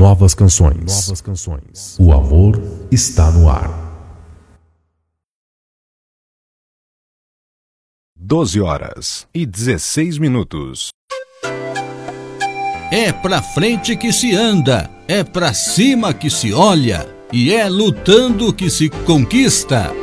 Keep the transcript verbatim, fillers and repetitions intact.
novas canções. Novas canções. O amor está no ar. doze horas e dezesseis minutos. É pra frente que se anda, é pra cima que se olha, e é lutando que se conquista.